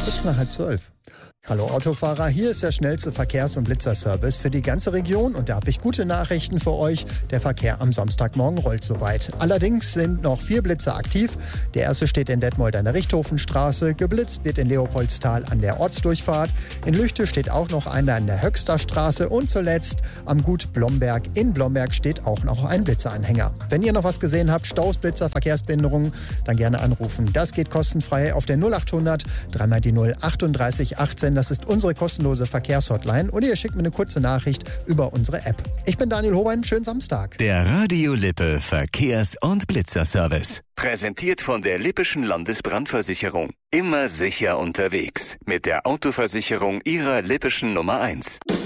Kurz nach 11:30. Hallo Autofahrer, hier ist der schnellste Verkehrs- und Blitzerservice für die ganze Region und da habe ich gute Nachrichten für euch. Der Verkehr am Samstagmorgen rollt soweit. Allerdings sind noch 4 Blitzer aktiv. Der erste steht in Detmold an der Richthofenstraße, geblitzt wird in Leopoldstal an der Ortsdurchfahrt. In Lüchte steht auch noch einer an der Höxter Straße und zuletzt am Gut Blomberg. In Blomberg steht auch noch ein Blitzeranhänger. Wenn ihr noch was gesehen habt, Staus, Blitzer, Verkehrsbehinderungen, dann gerne anrufen. Das geht kostenfrei auf der 0800 3 die 0 38 18. Das ist unsere kostenlose Verkehrshotline oder ihr schickt mir eine kurze Nachricht über unsere App. Ich bin Daniel Hobein, schönen Samstag. Der Radio Lippe Verkehrs- und Blitzerservice. Präsentiert von der Lippischen Landesbrandversicherung. Immer sicher unterwegs. Mit der Autoversicherung Ihrer Lippischen Nummer 1.